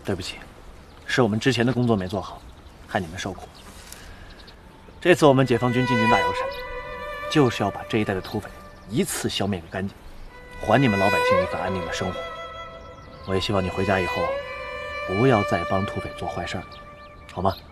对不起，是我们之前的工作没做好，害你们受苦。这次我们解放军进军大瑶山，就是要把这一带的土匪一次消灭个干净，还你们老百姓一份安宁的生活。我也希望你回家以后，不要再帮土匪做坏事儿，好吗？